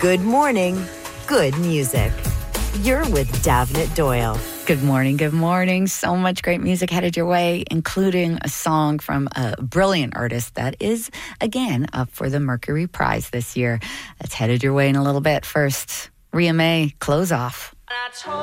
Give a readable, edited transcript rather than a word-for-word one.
Good morning, good music. You're with Davnit Doyle. Good morning, good morning. So much great music headed your way, including a song from a brilliant artist that is, again, up for the Mercury Prize this year. That's headed your way in a little bit. First, Rhea May, Close Off.